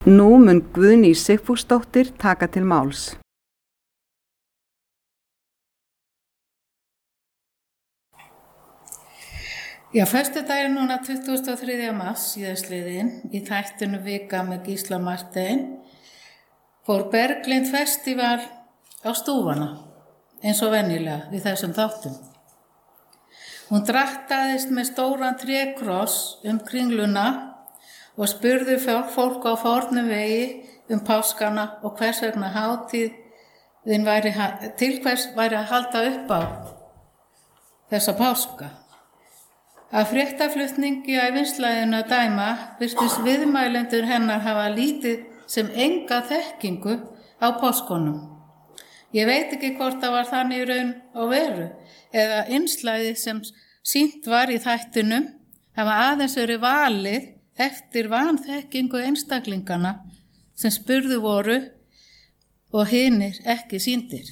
Nú mun Guðný Sigfúsdóttir taka til máls. Já, föstudaginn núna 23. mars síðastliðinn í þættinu Vika með Gísla Martein fór Berglind Festival á stúfana eins og venjulega við þessum þáttum. Hún drattaðist með stóran trékross Kringluna og spurði fólk á fornum vegi páskana og hvers vegna hátíðin til hvers væri að halda upp á þessa páska. Af fréttaflutningi á ævinslæðinu að dæma virtist viðmælendur hennar hafa lítið sem enga þekkingu á páskunum. Ég veit ekki hvort það var þannig í raun og veru eða innslagið sem sýnt var í þættinum hafa aðeins verið valið eftir vanþekkingu einstaklingana sem spurðu voru og hinir ekki sýndir.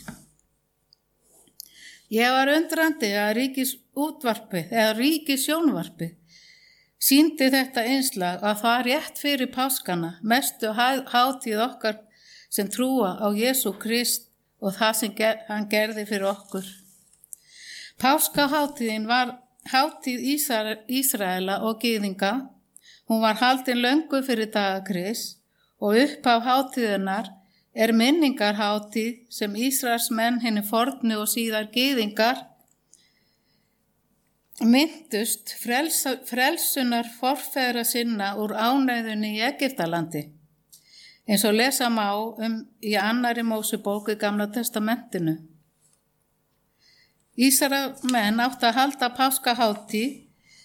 Ég var undrandi að Ríkissjónvarpið sýndi þetta innslag að það rétt fyrir páskana, mestu hátíð okkar sem trúa á Jesú Krist og það sem hann gerði fyrir okkur. Páskahátíðin var hátíð Ísraela og gyðinga. Hún var haldin löngu fyrir daga Krists og upphaf hátíðinnar minningarhátíð sem Ísraelsmenn hinir fornu og síðar gyðingar minntust frelsunar forfeðra sinna úr ánauðunni í Egyptalandi, eins og lesa má í 2. Mósebók í Gamla testamentinu. Ísraelsmenn áttu að halda páskahátíð.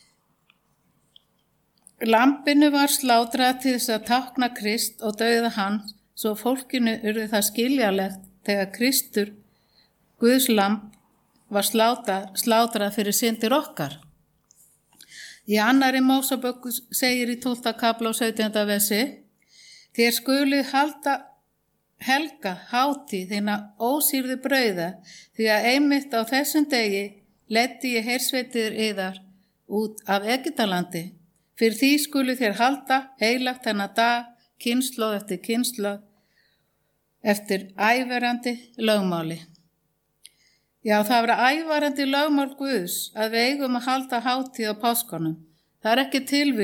Lambinu var slátrað til þess að tákna Krist og dauða hans, svo fólkinu urðu það skiljalegt þegar Kristur, Guðs lamb, var slátrað fyrir syndir okkar. Í 2. Mósebók segir í 12. kafla og 17. versi: Þér skuluð helga hátíð hinna ósýrðu brauða, því að einmitt á þessum degi leiddi ég hersveitir yðar út af Egyptalandi. Fyrir því skuluð þér halda heilagt þennan dag, kynslóð eftir kynslóð, eftir ævarandi lögmáli. Já, það var ævarandi lögmál Guðs að við eigum að halda hátíð á páskunum. Það er ekki tilviljun